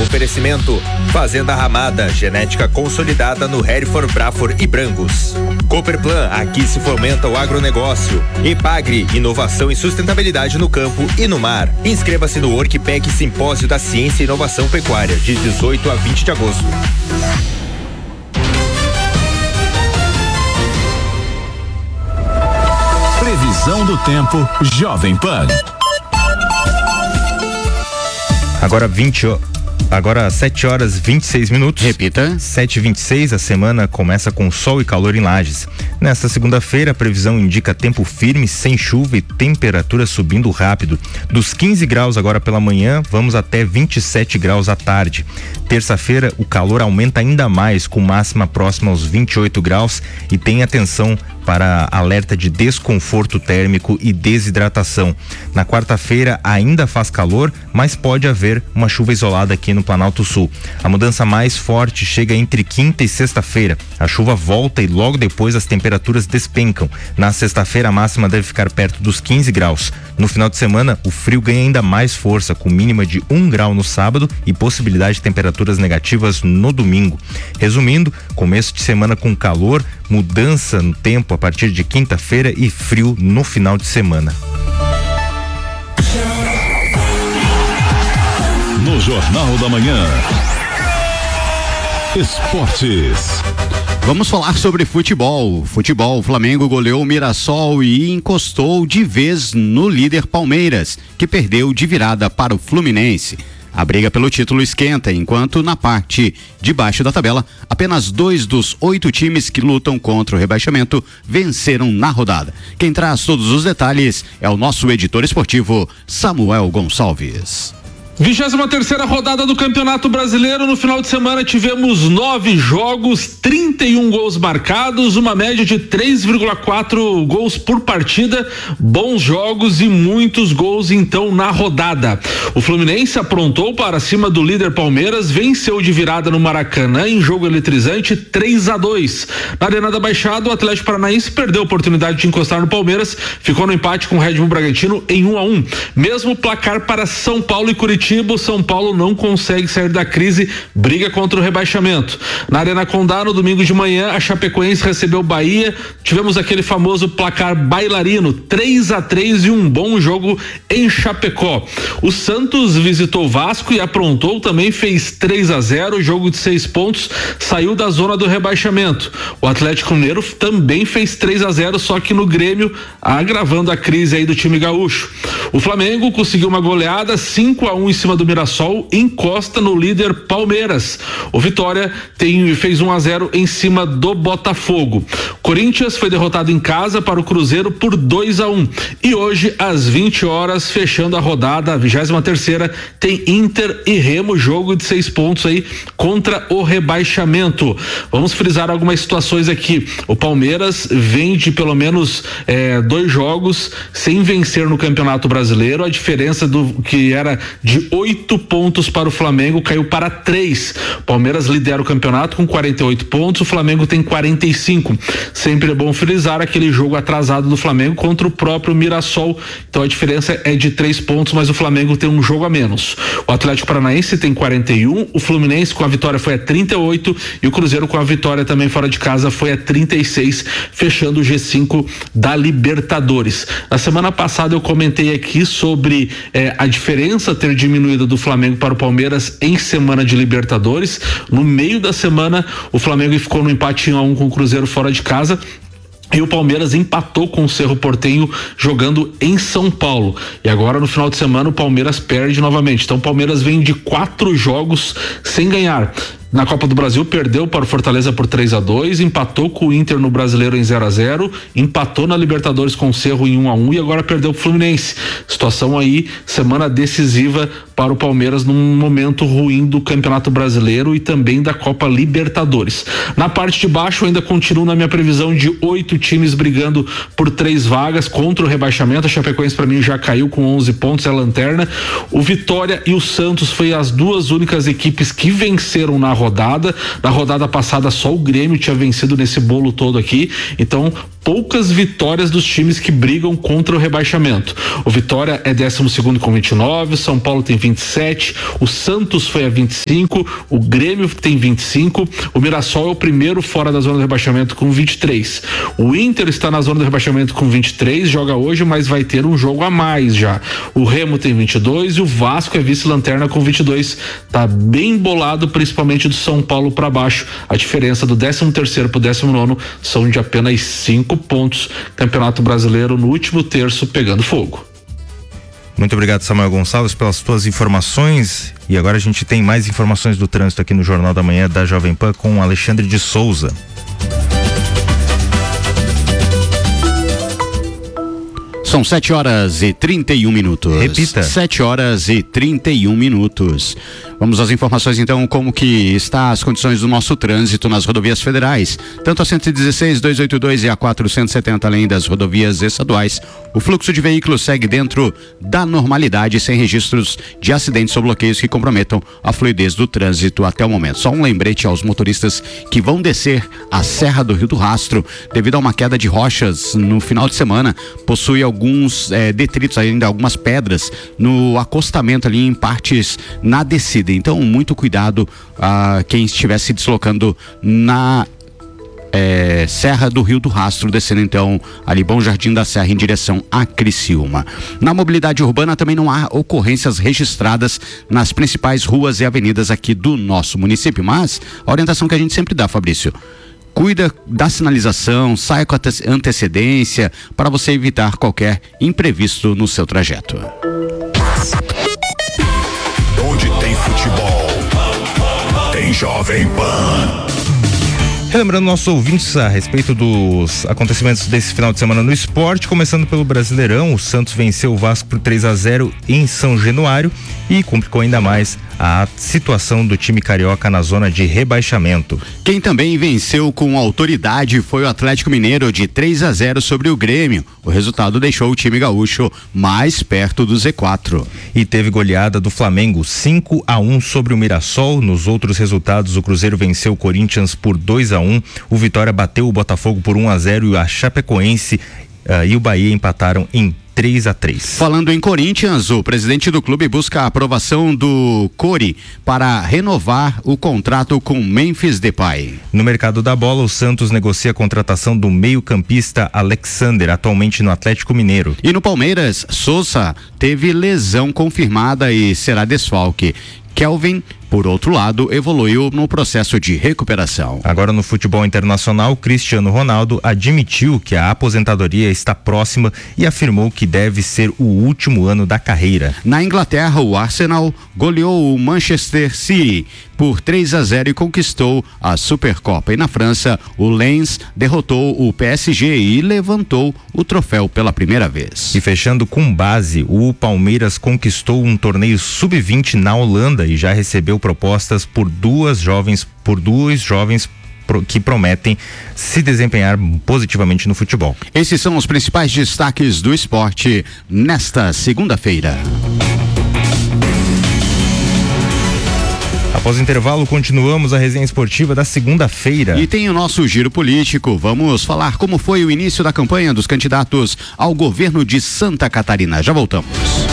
Oferecimento Fazenda Ramada, genética consolidada no Hereford, Braford e Brangus. Cooperplan, aqui se fomenta o agronegócio. Epagre, inovação e sustentabilidade no campo e no mar. Inscreva-se no Workpack Simpósio da Ciência e Inovação Pecuária, de 18 a 20 de agosto. Previsão do tempo Jovem Pan. Agora 7 horas 26 minutos. Repita. 7h26, a semana começa com sol e calor em Lages. Nesta segunda-feira, a previsão indica tempo firme, sem chuva e temperatura subindo rápido. Dos 15 graus agora pela manhã, vamos até 27 graus à tarde. Terça-feira, o calor aumenta ainda mais, com máxima próxima aos 28 graus, e tem atenção para alerta de desconforto térmico e desidratação. Na quarta-feira ainda faz calor, mas pode haver uma chuva isolada aqui no Planalto Sul. A mudança mais forte chega entre quinta e sexta-feira. A chuva volta e logo depois as temperaturas despencam. Na sexta-feira a máxima deve ficar perto dos 15 graus. No final de semana o frio ganha ainda mais força, com mínima de 1 grau no sábado e possibilidade de temperaturas negativas no domingo. Resumindo, começo de semana com calor, mudança no tempo a partir de quinta-feira e frio no final de semana. No Jornal da Manhã, Esportes. Vamos falar sobre futebol. O Flamengo goleou o Mirassol e encostou de vez no líder Palmeiras, que perdeu de virada para o Fluminense. A briga pelo título esquenta, enquanto na parte de baixo da tabela, apenas 2 dos 8 times que lutam contra o rebaixamento venceram na rodada. Quem traz todos os detalhes é o nosso editor esportivo, Samuel Gonçalves. 23ª rodada do Campeonato Brasileiro. No final de semana tivemos 9 jogos, 31 gols marcados, uma média de 3,4 gols por partida, bons jogos e muitos gols então na rodada. O Fluminense aprontou para cima do líder Palmeiras, venceu de virada no Maracanã em jogo eletrizante 3-2. Na Arena da Baixada, o Atlético Paranaense perdeu a oportunidade de encostar no Palmeiras, ficou no empate com o Red Bull Bragantino em 1-1. Mesmo placar para São Paulo e Curitiba, o São Paulo não consegue sair da crise, briga contra o rebaixamento. Na Arena Condá, no domingo de manhã, a Chapecoense recebeu o Bahia, tivemos aquele famoso placar bailarino, 3-3 e um bom jogo em Chapecó. O Santos visitou o Vasco e aprontou, também fez 3-0, jogo de 6 pontos, saiu da zona do rebaixamento. O Atlético Mineiro também fez 3-0, só que no Grêmio, agravando a crise aí do time gaúcho. O Flamengo conseguiu uma goleada 5-1 em cima do Mirassol, encosta no líder Palmeiras. O Vitória fez 1-0 em cima do Botafogo. Corinthians foi derrotado em casa para o Cruzeiro por 2-1. E hoje, às 20 horas, fechando a rodada, a 23ª, tem Inter e Remo, jogo de 6 pontos aí contra o rebaixamento. Vamos frisar algumas situações aqui. O Palmeiras vem de pelo menos 2 jogos sem vencer no Campeonato Brasileiro. A diferença do que era de 8 pontos para o Flamengo caiu para 3. Palmeiras lidera o campeonato com 48 pontos, o Flamengo tem 45. Sempre é bom frisar aquele jogo atrasado do Flamengo contra o próprio Mirassol. Então a diferença é de 3 pontos, mas o Flamengo tem um jogo a menos. O Atlético Paranaense tem 41, o Fluminense com a vitória foi a 38 e o Cruzeiro com a vitória também fora de casa foi a 36, fechando o G5 da Libertadores. Na semana passada eu comentei aqui sobre a diferença ter diminuído do Flamengo para o Palmeiras em semana de Libertadores. No meio da semana o Flamengo ficou no empate 1-1 com o Cruzeiro fora de casa. E o Palmeiras empatou com o Cerro Porteño jogando em São Paulo. E agora no final de semana o Palmeiras perde novamente. Então o Palmeiras vem de 4 jogos sem ganhar. Na Copa do Brasil perdeu para o Fortaleza por 3-2, empatou com o Inter no Brasileiro em 0-0, empatou na Libertadores com o Cerro em 1-1 e agora perdeu o Fluminense. Situação aí, semana decisiva para o Palmeiras num momento ruim do Campeonato Brasileiro e também da Copa Libertadores. Na parte de baixo ainda continuo na minha previsão de 8 times brigando por 3 vagas contra o rebaixamento. A Chapecoense para mim já caiu com 11 pontos, é a lanterna. O Vitória e o Santos foi as 2 únicas equipes que venceram na rodada. Na rodada passada só o Grêmio tinha vencido nesse bolo todo aqui, então poucas vitórias dos times que brigam contra o rebaixamento. O Vitória é 12º com 29, o São Paulo tem 27, o Santos foi a 25, o Grêmio tem 25, o Mirassol é o primeiro fora da zona do rebaixamento com 23. O Inter está na zona do rebaixamento com 23, joga hoje, mas vai ter um jogo a mais já. O Remo tem 22 e o Vasco é vice-lanterna com 22. Tá bem bolado, principalmente do São Paulo para baixo. A diferença do 13º pro 19º são de apenas 5 pontos. Campeonato Brasileiro no último terço pegando fogo. Muito obrigado, Samuel Gonçalves, pelas suas informações. E agora a gente tem mais informações do trânsito aqui no Jornal da Manhã da Jovem Pan com Alexandre de Souza. São 7h31. Repita. 7h31. Vamos às informações então, como que está as condições do nosso trânsito nas rodovias federais, tanto a 116, 282 e a 470, além das rodovias estaduais. O fluxo de veículos segue dentro da normalidade, sem registros de acidentes ou bloqueios que comprometam a fluidez do trânsito até o momento. Só um lembrete aos motoristas que vão descer a Serra do Rio do Rastro, devido a uma queda de rochas no final de semana, possui alguns detritos, ainda algumas pedras no acostamento ali em partes na descida. Então, muito cuidado a quem estiver se deslocando na Serra do Rio do Rastro, descendo então ali Bom Jardim da Serra em direção a Criciúma. Na mobilidade urbana também não há ocorrências registradas nas principais ruas e avenidas aqui do nosso município, mas a orientação que a gente sempre dá, Fabrício: cuida da sinalização, saia com antecedência para você evitar qualquer imprevisto no seu trajeto. Onde tem futebol, tem Jovem Pan. Relembrando nossos ouvintes a respeito dos acontecimentos desse final de semana no esporte, começando pelo Brasileirão, o Santos venceu o Vasco por 3-0 em São Januário e complicou ainda mais a situação do time carioca na zona de rebaixamento. Quem também venceu com autoridade foi o Atlético Mineiro de 3-0 sobre o Grêmio. O resultado deixou o time gaúcho mais perto do Z4. E teve goleada do Flamengo, 5-1 sobre o Mirassol. Nos outros resultados, o Cruzeiro venceu o Corinthians por 2-1, o Vitória bateu o Botafogo por 1-0 e a Chapecoense e o Bahia empataram em 3-3. Falando em Corinthians, o presidente do clube busca a aprovação do CORI para renovar o contrato com Memphis Depay. No mercado da bola, o Santos negocia a contratação do meio-campista Alexander, atualmente no Atlético Mineiro. E no Palmeiras, Sousa teve lesão confirmada e será desfalque. Kelvin, por outro lado, evoluiu no processo de recuperação. Agora no futebol internacional, Cristiano Ronaldo admitiu que a aposentadoria está próxima e afirmou que deve ser o último ano da carreira. Na Inglaterra, o Arsenal goleou o Manchester City por 3-0 e conquistou a Supercopa. E na França, o Lens derrotou o PSG e levantou o troféu pela primeira vez. E fechando com base, o Palmeiras conquistou um torneio sub-20 na Holanda e já recebeu propostas por dois jovens que prometem se desempenhar positivamente no futebol. Esses são os principais destaques do esporte nesta segunda-feira. Após o intervalo, continuamos a resenha esportiva da segunda-feira. E tem o nosso giro político. Vamos falar como foi o início da campanha dos candidatos ao governo de Santa Catarina. Já voltamos.